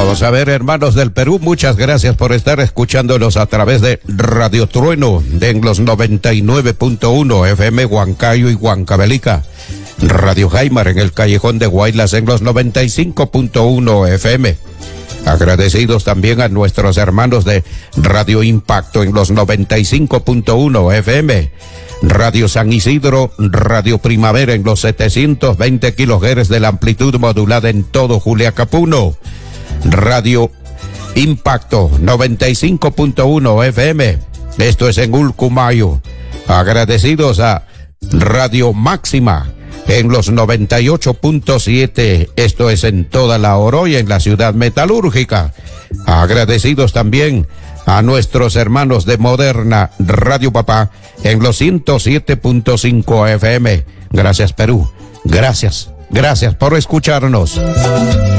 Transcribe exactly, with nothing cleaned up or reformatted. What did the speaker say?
Vamos a ver, hermanos del Perú, muchas gracias por estar escuchándonos a través de Radio Trueno, de en los noventa y nueve punto uno F M Huancayo y Huancavelica. Radio Jaimar en el Callejón de Guaylas en los noventa y cinco punto uno F M. Agradecidos también a nuestros hermanos de Radio Impacto en los noventa y cinco punto uno F M. Radio San Isidro, Radio Primavera en los setecientos veinte kilohertz de la amplitud modulada en todo Juliacapuno. Radio Impacto noventa y cinco punto uno F M. Esto es en Ulcumayo. Agradecidos a Radio Máxima en los noventa y ocho punto siete, esto es en toda la Oroya, en la ciudad metalúrgica. Agradecidos también a nuestros hermanos de Moderna Radio Papá en los ciento siete punto cinco F M. Gracias, Perú. Gracias, gracias por escucharnos.